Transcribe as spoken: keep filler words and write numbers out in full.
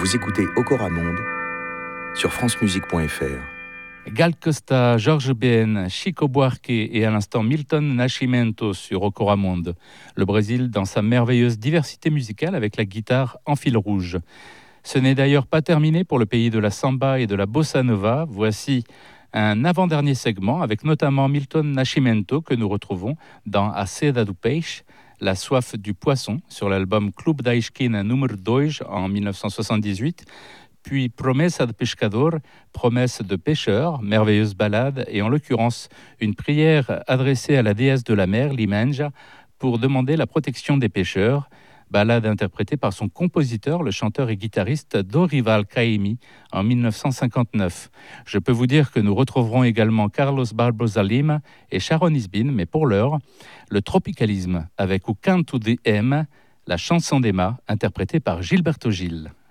Vous écoutez Okoramonde sur francemusique point f r. Gal Costa, Georges Ben, Chico Buarque et à l'instant Milton Nascimento sur Okoramonde. Le Brésil dans sa merveilleuse diversité musicale avec la guitare en fil rouge. Ce n'est d'ailleurs pas terminé pour le pays de la samba et de la bossa nova. Voici un avant-dernier segment avec notamment Milton Nascimento que nous retrouvons dans A Seda do Peixe, La soif du poisson, sur l'album Clube da Esquina numéro deux en dix-neuf cent soixante-dix-huit, puis Promessa de Pescador, Promesse de pêcheur, merveilleuse ballade, et en l'occurrence une prière adressée à la déesse de la mer, Limenja, pour demander la protection des pêcheurs, ballade interprétée par son compositeur, le chanteur et guitariste Dorival Caymmi, en dix-neuf cent cinquante-neuf. Je peux vous dire que nous retrouverons également Carlos Barbosa Lima et Sharon Isbin, mais pour l'heure, le tropicalisme avec O Canto de M, la chanson d'Emma, interprétée par Gilberto Gil.